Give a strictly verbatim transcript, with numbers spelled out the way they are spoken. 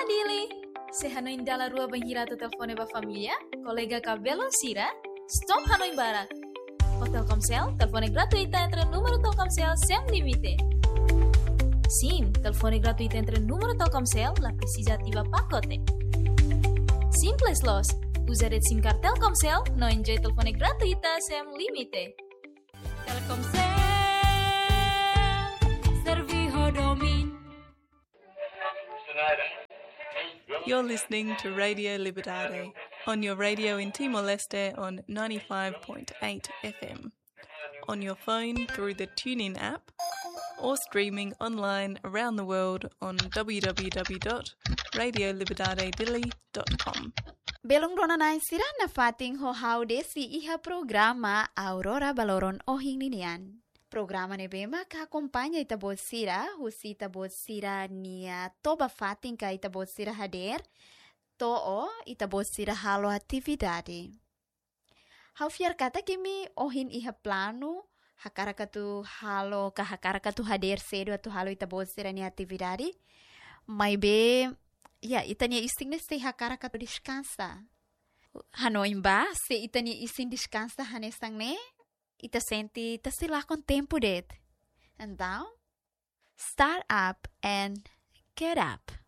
Dili. Se Hanoi dalla rua banhirato telefone ba família, colega cabelo Sira, stop Hanoi Barat. O Telkomsel, telefone gratuita entre número Telkomsel sem limite. Sim, telefone gratuita entre número Telkomsel, la precisa ativa pacote. Simples los, usa rede SIM card Telkomsel, no enjoy telefone gratuita sem limite. Telkomsel, serviho domin. You're listening to Radio Liberdade on your radio in Timor-Leste on ninety-five point eight F M, on your phone through the TuneIn app, or streaming online around the world on w w w dot radio liberdade dili dot com. Belong ronanay sira na fating ho haude si iha programa Aurora Baloron Ohing Ninian. Programa ne bema ka acompanha itabot sira, husi itabot sira nia toba fating ka itabot sira hader, too itabot sira halo atividade. Hau fiar kata kimi ohin iha plano, hakara katu halo ka hakara katu hader cedo atu halo itabot sira nia atividade, mai be, ya itania ising se hakara katu descansa. Hanoi ba se itania ising descansa hanesang ne? Ita senti ita sila com tempo det. Então, start up and get up.